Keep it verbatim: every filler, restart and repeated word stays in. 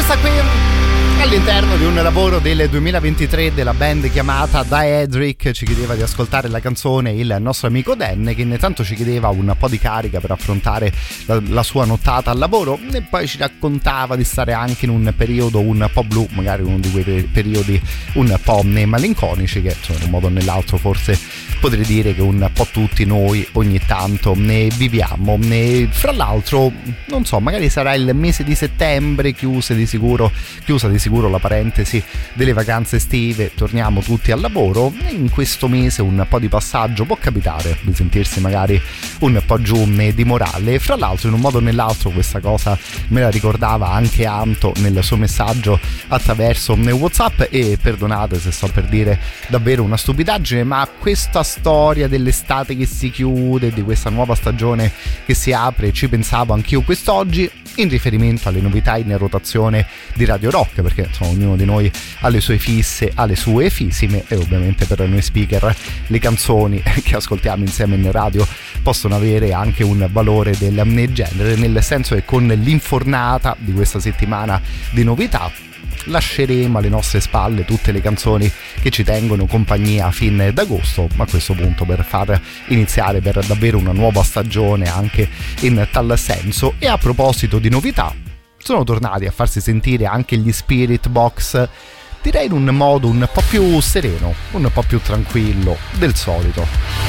Questa qui all'interno di un lavoro del duemilaventitré della band chiamata Diedric. Ci chiedeva di ascoltare la canzone il nostro amico Dan, che intanto ci chiedeva un po' di carica per affrontare la, la sua nottata al lavoro, e poi ci raccontava di stare anche in un periodo un po' blu, magari uno di quei periodi un po' malinconici che insomma, in un modo o nell'altro forse potrei dire che un po' tutti noi ogni tanto ne viviamo. E fra l'altro non so, magari sarà il mese di settembre, chiuse di sicuro chiusa di sicuro la parentesi delle vacanze estive, torniamo tutti al lavoro, e in questo mese un po' di passaggio può capitare di sentirsi magari un po' giù di morale. Fra l'altro in un modo o nell'altro questa cosa me la ricordava anche Anto nel suo messaggio attraverso WhatsApp, e perdonate se sto per dire davvero una stupidaggine, ma questa storia dell'estate che si chiude, di questa nuova stagione che si apre, ci pensavo anch'io quest'oggi in riferimento alle novità in rotazione di Radio Rock, perché insomma ognuno di noi ha le sue fisse, ha le sue fisime, e ovviamente per noi speaker le canzoni che ascoltiamo insieme in radio possono avere anche un valore del genere, nel senso che con l'infornata di questa settimana di novità lasceremo alle nostre spalle tutte le canzoni che ci tengono compagnia fin d'agosto, ma a questo punto per far iniziare per davvero una nuova stagione anche in tal senso. E a proposito di novità, sono tornati a farsi sentire anche gli Spirit Box, direi in un modo un po' più sereno, un po' più tranquillo del solito.